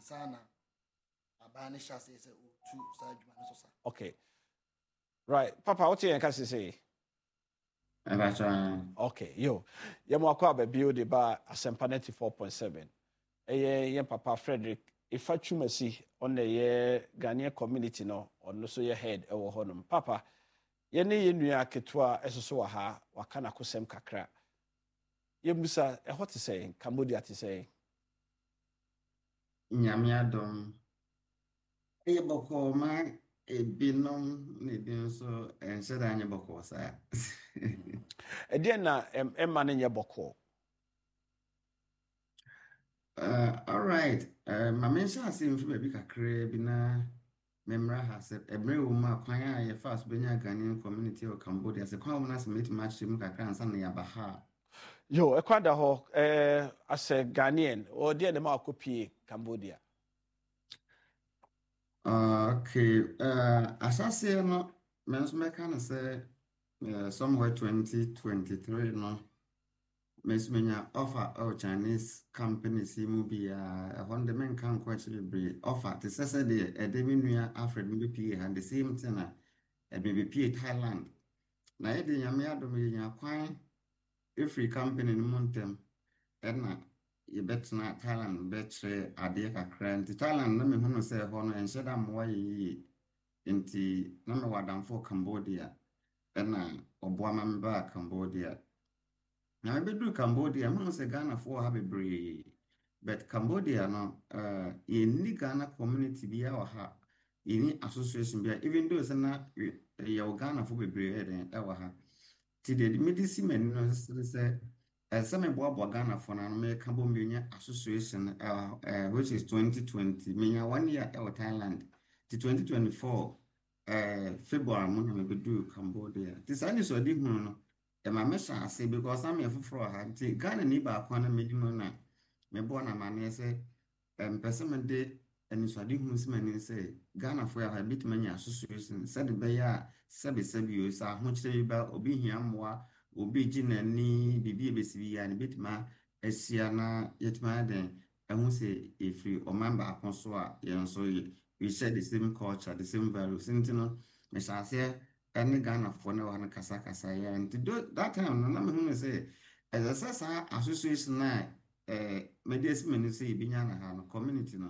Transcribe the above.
Ansana abane shase se two side man so sa. Okay. Right. Papa, what you can say? Okay, yo. Yamo akwa be build ba Asempa 94.7. Yen Papa Frederick if I chumasi on the Ghanaian community no on so your head e wo honum. Papa, ye ne ye nua ketwa esoso wa ha waka na kosem kakra. Ye musa e what to say Cambodia to say. Nyame adom. Eye boko ma ebinom ne bi nso ense da anye boko sa. E dia na emma ne nye boko. All right. Ma mention ase mfi ba bi kakra bi na memra ha se ebre wo ma kwan a ye fast benya Ghanaian community of Cambodia se kwan wo na se meet match mu kakra ansa na ya ba ha. Yo, e kwada ho as a Ghanaian or dia ne ma akopie Cambodia. Okay. Asase no menso meka na say somewhere 2023 no mesmenya offer Chinese companies mu bia honde men kan kwa chilibre offer te sese de edemi nua Alfred mbp and the same thing na ebp Thailand na yede nyame adom yenya kwan every company no montem na yebetna Thailand betre ade kakra nti Thailand na me hono se ho no enhye da mo yi nti na me wadamfo Cambodia na oboa ma me ba Cambodia. Now, I do Cambodia, I'm going to say Ghana for have a brave. But Cambodia, no, in the Ghana community, be our ha, in association, be even though it's not your Ghana for be brave and our ha. Today, the medicine, no, say, some boy Ghana for an American Cambodia Association, which is 2020, meaning 1 year out Thailand, to 2024, February, I'm going to do Cambodia. This is what no. Ema mesha ase because I'm here for ha nti Ghana ni ba kwa na medimo na me bo na mane se mpese me de aniswade hu se mane se Ghana for ha bit manya association said be ya sebi o sa ho kire ba obi hia moa obi ginani bibi ebesi ya ne bit ma asia na yetima den ehun se efri o member akonso a yen so we share the same culture the same values ntino mesha ase any Ghana for no one kasa ya and that time no na me hu say as a association na medias men say binya na ha no community no